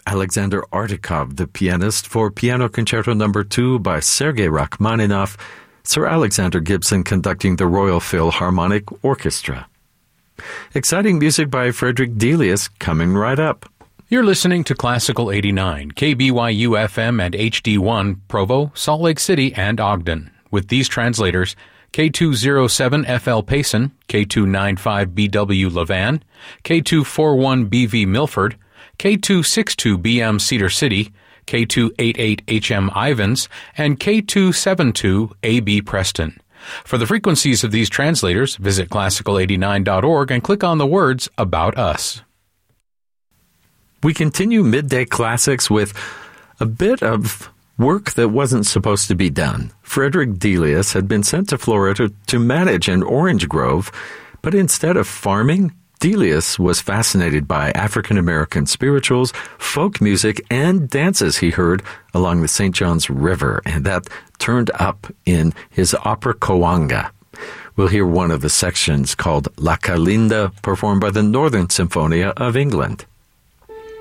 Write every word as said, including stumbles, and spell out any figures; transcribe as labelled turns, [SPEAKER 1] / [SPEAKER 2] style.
[SPEAKER 1] Alexander Artikov, the pianist, for Piano Concerto Number two by Sergei Rachmaninoff, Sir Alexander Gibson conducting the Royal Philharmonic Orchestra. Exciting music by Frederick Delius coming right up.
[SPEAKER 2] You're listening to Classical eighty-nine, K B Y U F M and H D one, Provo, Salt Lake City, and Ogden. With these translators, K two oh seven F L Payson, K two ninety-five B W Levan, K two forty-one B V Milford, K two sixty-two B M Cedar City, K two eighty-eight H M Ivans, and K two seventy-two A B Preston. For the frequencies of these translators, visit classical eighty-nine dot org and click on the words About Us.
[SPEAKER 1] We continue Midday Classics with a bit of work that wasn't supposed to be done. Frederick Delius had been sent to Florida to manage an orange grove, but instead of farming, Delius was fascinated by African-American spirituals, folk music, and dances he heard along the Saint Johns River, and that turned up in his opera Coanga. We'll hear one of the sections called La Calinda, performed by the Northern Symphonia of England.